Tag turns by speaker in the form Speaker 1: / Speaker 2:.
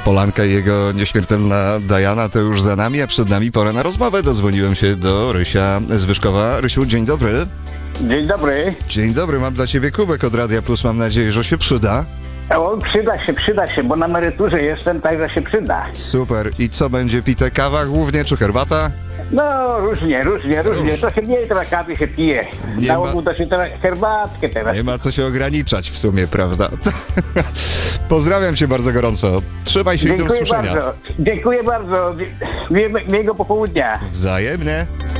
Speaker 1: Polanka i jego nieśmiertelna Diana to już za nami, a przed nami pora na rozmowę. Dozwoniłem się do Rysia z Wyszkowa. Rysiu, dzień dobry.
Speaker 2: Dzień dobry.
Speaker 1: Dzień dobry, mam dla ciebie kubek od Radia Plus, mam nadzieję, że się przyda.
Speaker 2: O, przyda się, bo na emeryturze jestem, także się przyda.
Speaker 1: Super. I co będzie pite? Kawa głównie, czy herbata?
Speaker 2: No, różnie. Trochę mniej teraz kawy się pije.
Speaker 1: Nie
Speaker 2: Na
Speaker 1: ma-
Speaker 2: ogół to się teraz herbatkę teraz.
Speaker 1: Nie ma co się ograniczać w sumie, prawda? Pozdrawiam cię bardzo gorąco. Trzymaj się i do usłyszenia.
Speaker 2: Dziękuję bardzo. Miłego popołudnia.
Speaker 1: Wzajemnie.